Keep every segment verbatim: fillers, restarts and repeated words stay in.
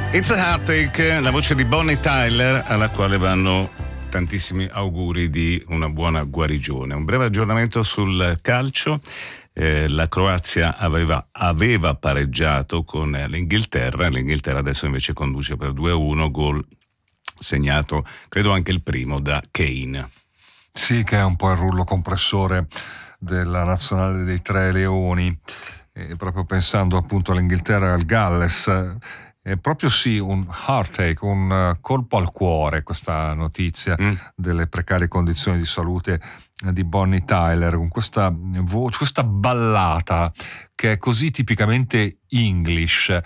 It's a Heartache, la voce di Bonnie Tyler, alla quale vanno tantissimi auguri di una buona guarigione. Un breve aggiornamento sul calcio. Eh, la Croazia aveva, aveva pareggiato con l'Inghilterra, l'Inghilterra adesso invece conduce per due a uno, gol segnato, credo anche il primo, da Kane. Sì, che è un po' il rullo compressore della nazionale dei Tre Leoni, e proprio pensando appunto all'Inghilterra e al Galles. È proprio sì un heartache, un uh, colpo al cuore questa notizia mm. delle precarie condizioni di salute di Bonnie Tyler, con questa voce, questa ballata che è così tipicamente English,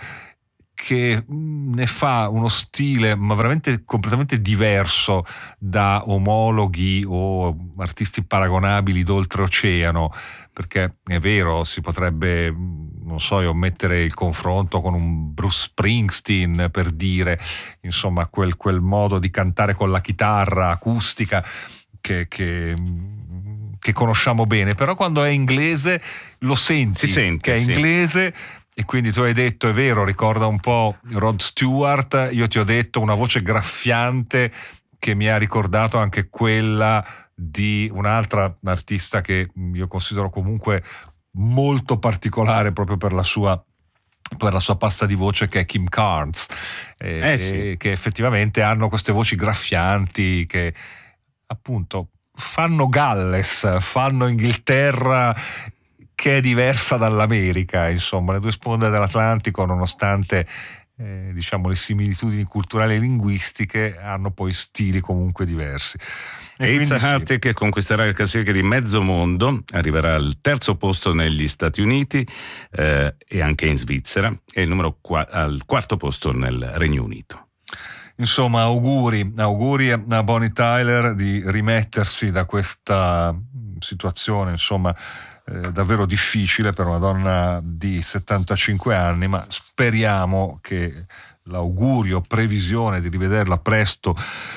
che ne fa uno stile ma veramente completamente diverso da omologhi o artisti paragonabili d'oltreoceano, perché è vero, si potrebbe, non so, io mettere il confronto con un Bruce Springsteen, per dire, insomma, quel, quel modo di cantare con la chitarra acustica che, che, che conosciamo bene, però quando è inglese lo senti, si sente, che è sì. inglese. E quindi tu hai detto, è vero, ricorda un po' Rod Stewart, io ti ho detto una voce graffiante che mi ha ricordato anche quella di un'altra artista che io considero comunque molto particolare proprio per la sua per la sua pasta di voce, che è Kim Carnes, eh, eh sì. e che effettivamente hanno queste voci graffianti che appunto fanno Galles, fanno Inghilterra, che è diversa dall'America, insomma, le due sponde dell'Atlantico, nonostante eh, diciamo le similitudini culturali e linguistiche, hanno poi stili comunque diversi. E It's a Heartache, che conquisterà le classifiche di mezzo mondo, arriverà al terzo posto negli Stati Uniti eh, e anche in Svizzera, e il numero qua- al quarto posto nel Regno Unito. Insomma, auguri, auguri a Bonnie Tyler di rimettersi da questa situazione, insomma, eh, davvero difficile per una donna di settantacinque anni, ma speriamo che l'augurio, previsione di rivederla presto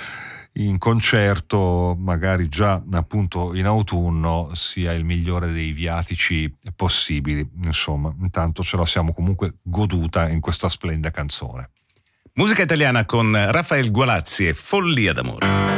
in concerto, magari già appunto in autunno, sia il migliore dei viatici possibili. Insomma, intanto ce la siamo comunque goduta in questa splendida canzone. Musica italiana con Rafael Gualazzi e Follia d'amore.